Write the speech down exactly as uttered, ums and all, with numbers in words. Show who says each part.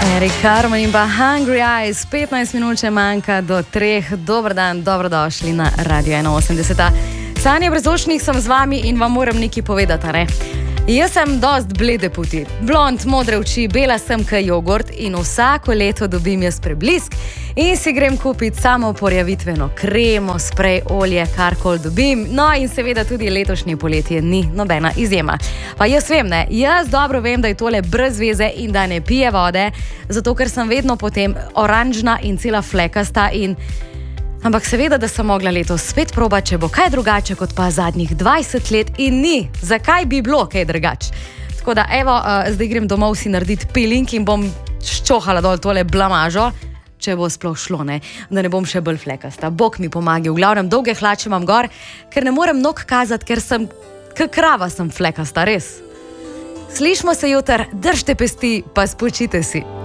Speaker 1: Eric Carmen in pa Hungry Eyes, petnajst minut če manjka do treh. Dober dan, dobrodošli na Radio ena osemdeset. Sanje brezočnih sem z vami in vam moram nekaj povedati, ne? Jaz sem dost blede puti, blond, modre oči, bela sem kaj jogurt in vsako leto dobim jaz preblisk in si grem kupiti samo porjavitveno kremo, sprej, olje, karkoli dobim. No in seveda tudi letošnje poletje ni nobena izjema. Pa jaz vem, ne, jaz dobro vem, da je tole brez veze in da ne pije vode, zato ker sem vedno potem oranžna in cela flekasta in... Ampak seveda, da sem mogla letos spet proba, če bo kaj drugače kot pa zadnjih dvajset let in ni. Zakaj bi bilo kaj drugače? Tako da, evo, uh, zdaj grem domov si narediti peeling in bom ščohala dol tole blamažo, če bo sploh šlo, ne? Da ne bom še bolj flekasta. Bog mi pomagi, v glavnem dolge hlače imam gor, ker ne morem nog kazati, ker sem, k krava sem flekasta, res. Slišmo se jutr, držite pesti, pa spočite si.